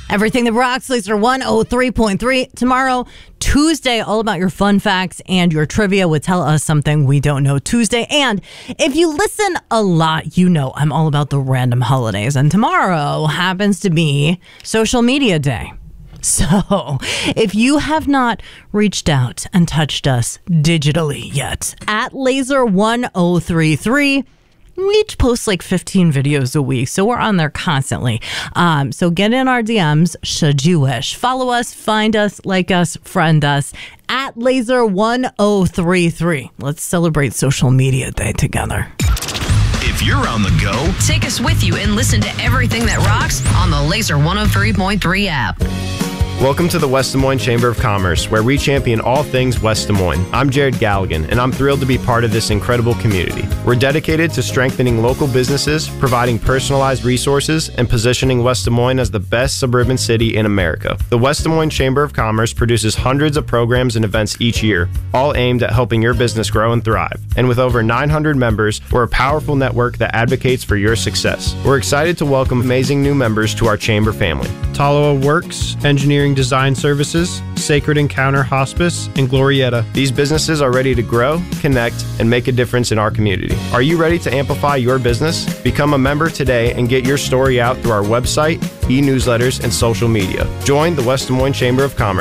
Everything that rocks, Laser 103.3. Tomorrow, Tuesday, all about your fun facts and your trivia would tell us something we don't know Tuesday. And if you listen a lot, you know I'm all about the random holidays. And tomorrow happens to be Social Media Day. So if you have not reached out and touched us digitally yet, at Laser 1033, we each post like 15 videos a week, so we're on there constantly. So get in our DMs, should you wish. Follow us, find us, like us, friend us, at Laser 1033. Let's celebrate Social Media Day together. If you're on the go, take us with you and listen to everything that rocks on the Laser 103.3 app. Welcome to the West Des Moines Chamber of Commerce, where we champion all things West Des Moines. I'm Jared Galligan, and I'm thrilled to be part of this incredible community. We're dedicated to strengthening local businesses, providing personalized resources, and positioning West Des Moines as the best suburban city in America. The West Des Moines Chamber of Commerce produces hundreds of programs and events each year, all aimed at helping your business grow and thrive. And with over 900 members, we're a powerful network that advocates for your success. We're excited to welcome amazing new members to our chamber family. Taloa Works, Engineering Design Services, Sacred Encounter Hospice, and Glorietta. These businesses are ready to grow, connect, and make a difference in our community. Are you ready to amplify your business? Become a member today and get your story out through our website, e-newsletters, and social media. Join the West Des Moines Chamber of Commerce.